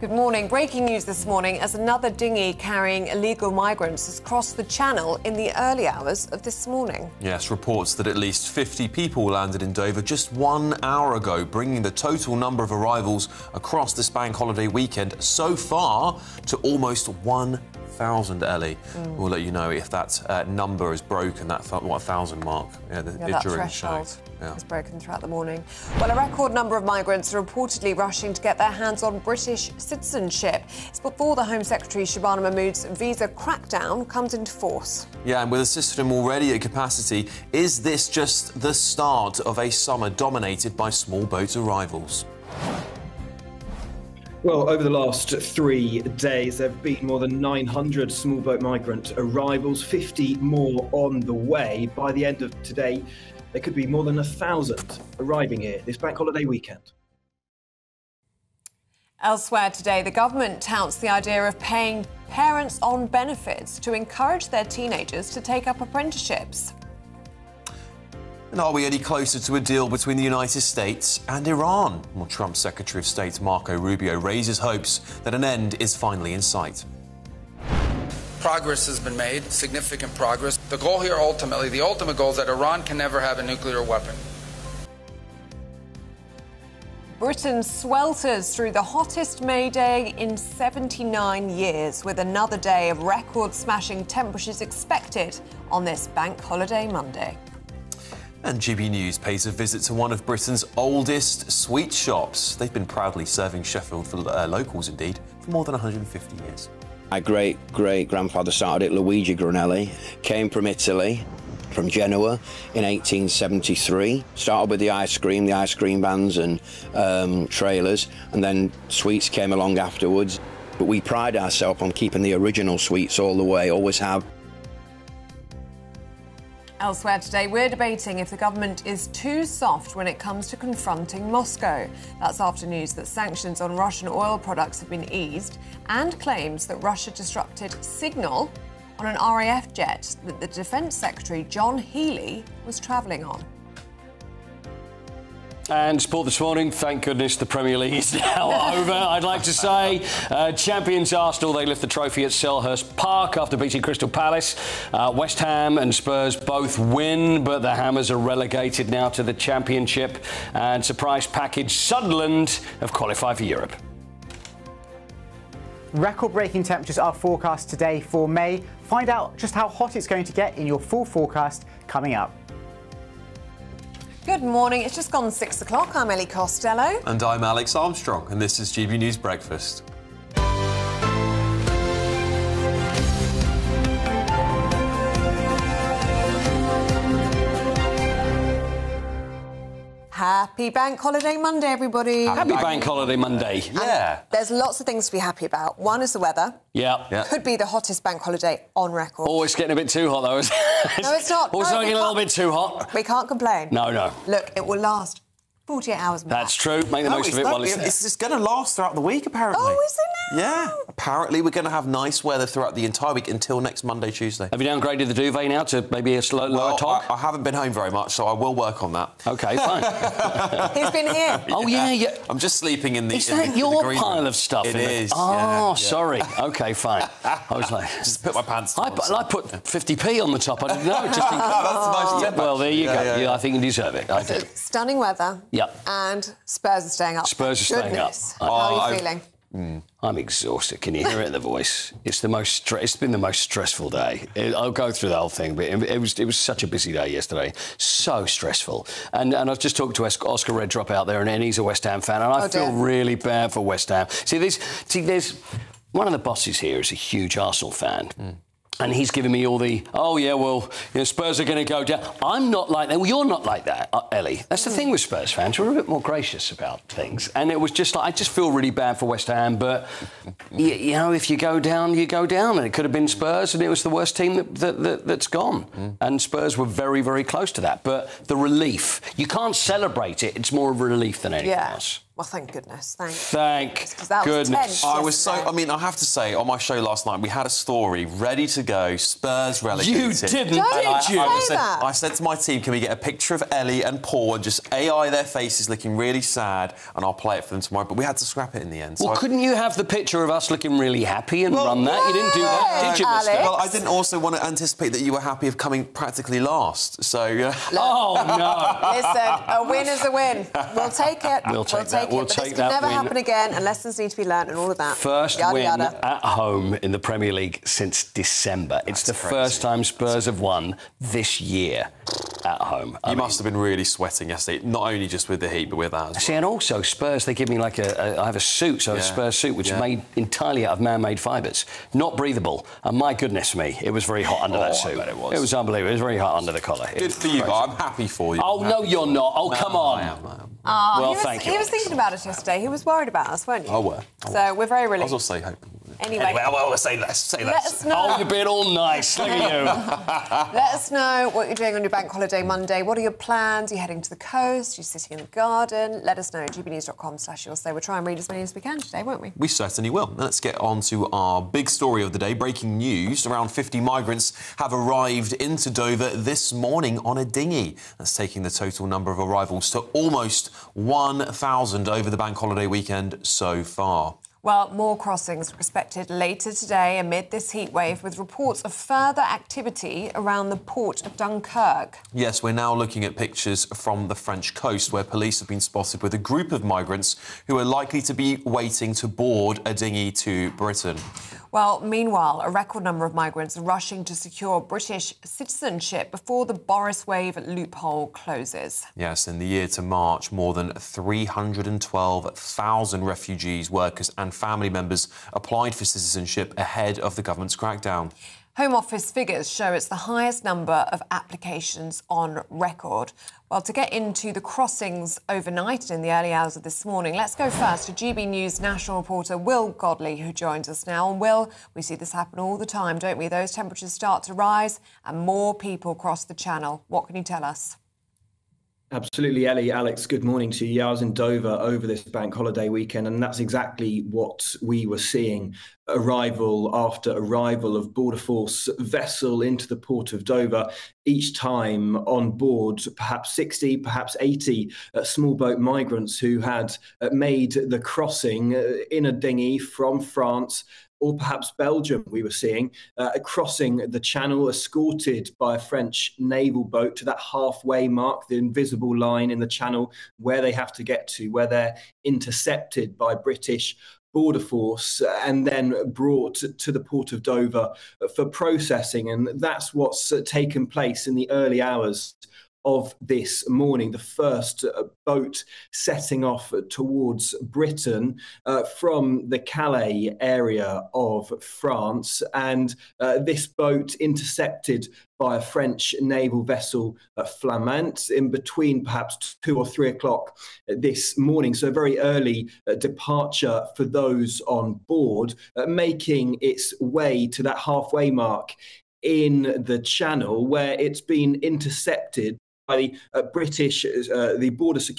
Good morning. Breaking news this morning as another dinghy carrying illegal migrants has crossed the channel in the early hours of this morning. Yes, reports that at least 50 people landed in Dover just 1 hour ago, bringing the total number of arrivals across this bank holiday weekend so far to almost 1,000, Ellie. We'll let you know if that number is broken, that 1,000 mark. That threshold has broken throughout the morning. Well, a record number of migrants are reportedly rushing to get their hands on British citizenship. It's before the Home Secretary Shabana Mahmood's visa crackdown comes into force. Yeah, and with the system already at capacity, is this just the start of a summer dominated by small boat arrivals? Well, over the last 3 days, there have been more than 900 small boat migrant arrivals, 50 more on the way. By the end of today, there could be more than 1,000 arriving here this bank holiday weekend. Elsewhere today, the government touts the idea of paying parents on benefits to encourage their teenagers to take up apprenticeships. And are we any closer to a deal between the United States and Iran? Well, Trump's Secretary of State Marco Rubio raises hopes that an end is finally in sight. Progress has been made, significant progress. The goal here ultimately, the ultimate goal is that Iran can never have a nuclear weapon. Britain swelters through the hottest May Day in 79 years, with another day of record-smashing temperatures expected on this Bank Holiday Monday. And GB News pays a visit to one of Britain's oldest sweet shops. They've been proudly serving Sheffield for locals, indeed, for more than 150 years. My great-great-grandfather started it, Luigi Granelli, came from Italy, from Genoa in 1873. Started with the ice cream vans and trailers, and then sweets came along afterwards. But we pride ourselves on keeping the original sweets all the way, always have. Elsewhere today, we're debating if the government is too soft when it comes to confronting Moscow. That's after news that sanctions on Russian oil products have been eased and claims that Russia disrupted signal on an RAF jet that the Defence Secretary John Healey was travelling on. And sport this morning, thank goodness the Premier League is now over. I'd like to say champions Arsenal, they lift the trophy at Selhurst Park after beating Crystal Palace. West Ham and Spurs both win, but the Hammers are relegated now to the Championship. And surprise package, Sunderland have qualified for Europe. Record-breaking temperatures are forecast today for May. Find out just how hot it's going to get in your full forecast coming up. Good morning. It's just gone 6 o'clock. I'm Ellie Costello. And I'm Alex Armstrong, and this is GB News Breakfast. Happy Bank Holiday Monday, everybody. Happy Bank Holiday Monday. Yeah. There's lots of things to be happy about. One is the weather. Yeah. Could be the hottest bank holiday on record. Oh, it's getting a bit too hot, though, isn't it? No, it's not. Oh, it's not getting a little bit too hot. We can't complain. No. Look, it will last 48 hours. That's true. Make the most of it while it's there. It's just going to last throughout the week, apparently. Oh, is it now? Yeah. Apparently, we're going to have nice weather throughout the entire week until next Monday, Tuesday. Have you downgraded the duvet now to maybe a lower top? I haven't been home very much, so I will work on that. OK, fine. He's been here. Oh, yeah. I'm just sleeping in the... Is that your pile of stuff? It is. Oh, sorry. OK, fine. I was like... Just put my pants on. I put 50p on the top. I didn't know. Just think, that's a nice tip. Well, there you go. Yeah. I think you deserve it. I do. Stunning weather. Yep. And Spurs are staying up. Spurs are staying up. How are you feeling? I'm exhausted. Can you hear it in the voice? It's been the most stressful day. I'll go through the whole thing, but it was such a busy day yesterday. So stressful. And I've just talked to Oscar Redrop out there, and he's a West Ham fan, and I feel really bad for West Ham. There's one of the bosses here is a huge Arsenal fan. And he's giving me all the, Spurs are going to go down. I'm not like that. Well, you're not like that, Ellie. That's the thing with Spurs fans. We're a bit more gracious about things. And it was just like, I just feel really bad for West Ham. But, if you go down, you go down. And it could have been Spurs, and it was the worst team that's gone. And Spurs were very, very close to that. But the relief, you can't celebrate it. It's more of a relief than anything else. Well, thank goodness. Thank that was goodness. tense I was so... I mean, I have to say, on my show last night, we had a story ready to go. Spurs relegated. You didn't, Don't did you? I said to my team, can we get a picture of Ellie and Paul and just AI their faces looking really sad, and I'll play it for them tomorrow. But we had to scrap it in the end. Well, couldn't you have the picture of us looking really happy and run that? You didn't do that, did you, Alex? Mr. Well, I didn't also want to anticipate that you were happy of coming practically last. So, Oh, no. Listen, a win is a win. We'll take it. We'll take that. We'll We'll take take it. But this that could never win. happen again, and lessons need to be learnt and all of that. First Yada, win yada. at home in the Premier League since December. It's the first time Spurs have won this year at home. you must have been really sweating yesterday, not only just with the heat, but with that as well. See, and also Spurs, they give me like I have a suit, so a Spurs suit, which is made entirely out of man-made fibres. Not breathable. And my goodness me, it was very hot under that suit. I bet it was. It was unbelievable. It was very hot under the collar. Good for you, guys. I'm happy for you. Oh, no, you're not. Oh, come on. I am. Well, thank you. He was thinking about us yesterday. He was worried about us, weren't you? I were. So we're very I was relieved. also hoping. Anyway, well, say less. let us know. Oh, you're being all nice. Look at you. Let us know what you're doing on your bank holiday Monday. What are your plans? Are you heading to the coast? Are you sitting in the garden? Let us know at gbnews.com/you'll We'll try and read as many as we can today, won't we? We certainly will. Let's get on to our big story of the day. Breaking news. Around 50 migrants have arrived into Dover this morning on a dinghy. That's taking the total number of arrivals to almost 1,000 over the bank holiday weekend so far. Well, more crossings are expected later today amid this heatwave, with reports of further activity around the port of Dunkirk. Yes, we're now looking at pictures from the French coast where police have been spotted with a group of migrants who are likely to be waiting to board a dinghy to Britain. Well, meanwhile, a record number of migrants are rushing to secure British citizenship before the Boris wave loophole closes. Yes, in the year to March, more than 312,000 refugees, workers and family members applied for citizenship ahead of the government's crackdown. Home Office figures show it's the highest number of applications on record. Well, to get into the crossings overnight and in the early hours of this morning, let's go first to GB News national reporter Will Godley, who joins us now. And Will, we see this happen all the time, don't we? Those temperatures start to rise and more people cross the channel. What can you tell us? Absolutely, Ellie. Alex, good morning to you. Yeah, I was in Dover over this bank holiday weekend, and that's exactly what we were seeing. Arrival after arrival of Border Force vessel into the port of Dover, each time on board perhaps 60, perhaps 80 small boat migrants who had made the crossing in a dinghy from France or perhaps Belgium, we were seeing, crossing the channel, escorted by a French naval boat to that halfway mark, the invisible line in the channel where they have to get to, where they're intercepted by British Border Force and then brought to the port of Dover for processing. And that's what's taken place in the early hours of this morning, the first boat setting off towards Britain from the Calais area of France. And this boat intercepted by a French naval vessel, Flamand, in between perhaps 2 or 3 o'clock this morning. So a very early departure for those on board, making its way to that halfway mark in the channel where it's been intercepted by the British, the border security